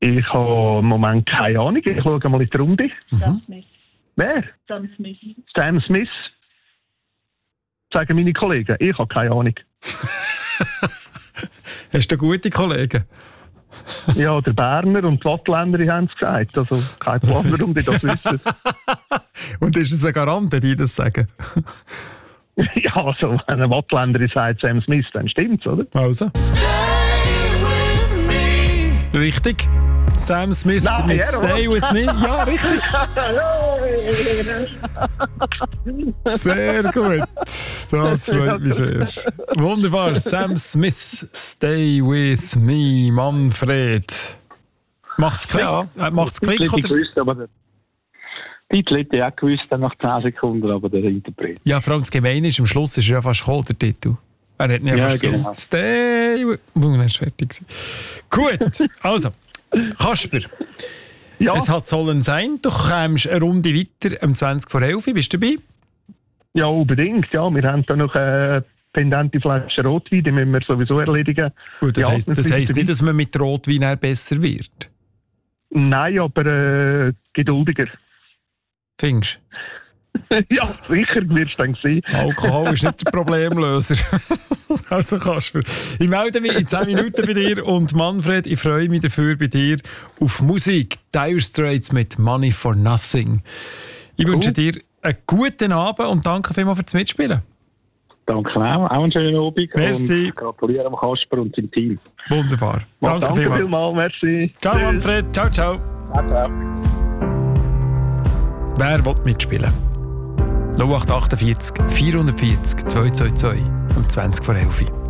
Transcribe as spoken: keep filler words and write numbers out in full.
Ich habe im Moment keine Ahnung. Ich schaue mal in die Runde. Sam Smith. Wer? Sam Smith. Sam Smith. Sagen meine Kollegen. Ich habe keine Ahnung. Hast du gute Kollegen? Ja, der Berner und die Wattländer haben es gesagt. Also kein Plan, warum die das wissen. Und ist es ein Garant, wenn die das sagen? Ja, also wenn ein Wattländer sagt Sam Smith, dann stimmt's, oder? Also. Richtig. Sam Smith Nein, mit ja, Stay With Me. Ja, richtig. Sehr gut. Das freut mich sehr. Wunderbar. Sam Smith, Stay With Me, Manfred. Macht's Klick? Ja, äh, macht's Klick ich oder? gewusst, aber der Titel hätte ich auch gewusst, dann nach zehn Sekunden, aber der Interpret. Ja, vor allem das Gemeine ist, am Schluss ist er ja fast gekommen, der Titel. Er hat nicht Ja, fast genau. so Stay With Me. Dann ist fertig gewesen. Gut, also. Kasper, Ja, es hat sollen sein, du kommst eine Runde weiter um zwanzig vor elf. Bist du dabei? ja, unbedingt. Ja, wir haben da noch eine pendente Flasche Rotwein, die müssen wir sowieso erledigen. Gut, das Ja, heisst, das natürlich heisst nicht, dass man mit Rotwein eher besser wird. Nein, aber äh, geduldiger. Findest Ja, sicher wirst du dann sehen. du? Alkohol ist nicht der Problemlöser. Also Kasper, ich melde mich in zehn Minuten bei dir und Manfred, ich freue mich dafür bei dir auf Musik. Dire Straits mit Money for Nothing. Ich Cool. wünsche dir einen guten Abend und danke vielmals fürs Mitspielen. Danke auch, auch einen schönen Abend. Merci. Und gratuliere am Kasper und seinem Team. Wunderbar. Danke, Danke vielmals. vielmals, merci. Ciao Tschüss. Manfred, ciao, ciao. Ciao, ciao. Wer will mitspielen? null acht acht vier, vierhundertvierzig, zweihundertzweiundzwanzig um zwanzig vor elf.